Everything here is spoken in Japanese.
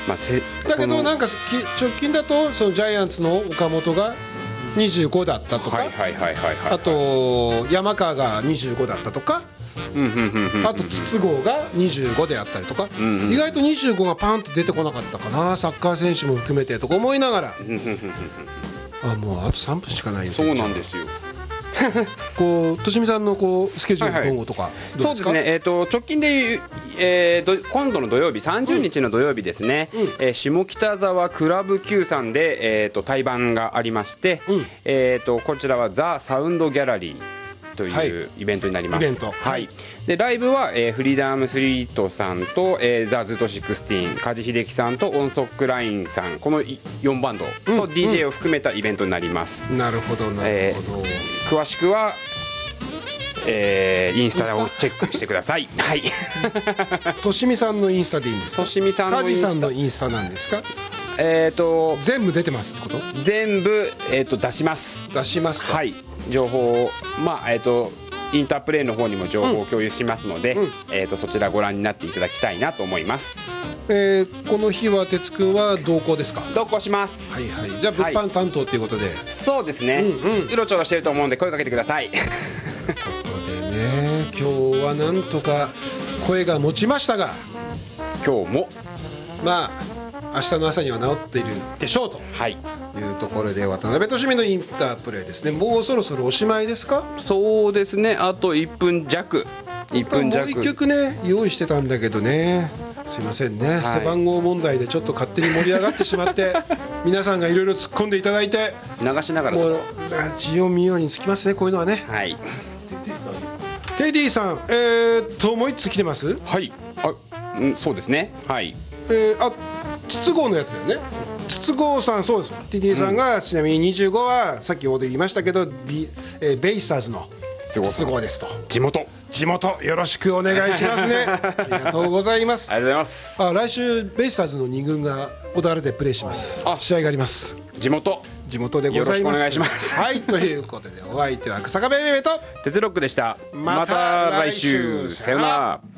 だけどなんか直近だとそのジャイアンツの岡本が25だったとか、あと山川が25だったとか、あと筒香が25であったりとか、意外と25がパンと出てこなかったかな、サッカー選手も含めてとか思いながらもうあと3分しかないよ。 そうなんですよ。 こうとしみさんのこうスケジュール今後とかどうですか？ そうですね、直近で今度の土曜日30日の土曜日ですね、下北沢クラブ Q さんで、対バンがありまして、こちらはザ・サウンドギャラリーというイベントになります。 イベント、 でライブは、フリーダムスリートさんと、ザ・ズート16、梶秀樹さんとオンソックラインさん、この4バンドと DJ を含めたイベントになります。 なるほどなるほど、 詳しくは、インスタをチェックしてください。はい。 としみさんのインスタでいいんですか？ としみさんのインスタ、 梶さんのインスタなんですか？全部出てますってこと？ 全部、出しますと。はい。情報をインタープレイの方にも情報を共有しますので、そちらご覧になっていただきたいなと思います。 この日は哲くんは同行ですか？ 同行します。 はいはい。じゃあ物販担当ということで、 そうですね。うろちょろしてると思うんで声かけてください。 ということでね、今日はなんとか声が持ちましたが、 今日もまあ明日の朝には治っているでしょうというところで、渡辺俊美のインタープレイですね。もうそろそろおしまいですか？ そうですね、あと1分弱。 もう1曲ね用意してたんだけどね、すいませんね、背番号問題でちょっと勝手に盛り上がってしまって皆さんがいろいろ突っ込んでいただいて、 流しながらもうラジオ見ようにつきますね、こういうのはね。 はい。 テディさん、もう1つ来てます？ はい。そうですね。はい。 筒香のやつだよね。筒香さん、そうです。テディさんが、ちなみに25はさっきほど言いましたけど、ベイスターズの筒香ですと。 地元よろしくお願いしますね。ありがとうございます。 ありがとうございます。 来週ベイスターズの2軍が小田原でプレーします。試合があります。 地元でございます。 よろしくお願いします。 はい、ということでお相手は日下部ベベと鉄ロックでした。また来週。さよなら。